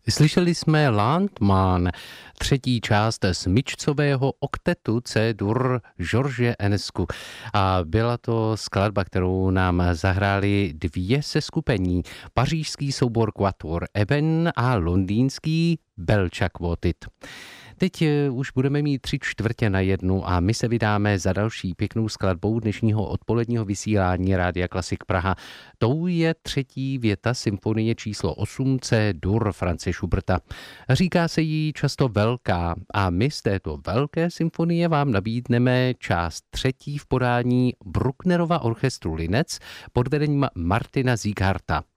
Slyšeli jsme Landman, třetí část smyčcového oktetu C-dur George Enescu. A byla to skladba, kterou nám zahráli dvě seskupení. Pařížský soubor Quatuor Eben a londýnský Belcha Quartet. Teď už budeme mít 3/4 a my se vydáme za další pěknou skladbou dnešního odpoledního vysílání Rádia Klasik Praha. Tou je třetí věta symfonie číslo 8 C-dur Franze Schuberta. Říká se jí často velká a my z této velké symfonie vám nabídneme část třetí v podání Brucknerova orchestru Linec pod vedením Martina Siegharta.